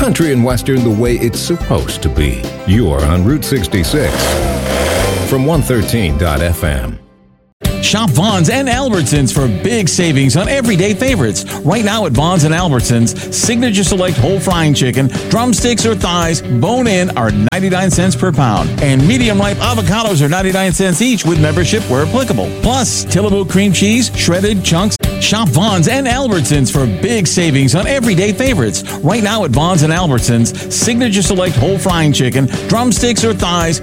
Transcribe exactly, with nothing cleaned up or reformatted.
Country and Western the way it's supposed to be. You're on Route sixty-six from one thirteen dot F M. Shop Vaughn's and Albertsons for big savings on everyday favorites. Right now at Vaughn's and Albertsons, Signature Select whole frying chicken, drumsticks or thighs, bone-in are ninety-nine cents per pound. And medium-ripe avocados are ninety-nine cents each with membership where applicable. Plus, Tillamook cream cheese, shredded chunks. Shop Vaughn's and Albertsons for big savings on everyday favorites. Right now at Vaughn's and Albertsons, Signature Select whole frying chicken, drumsticks or thighs,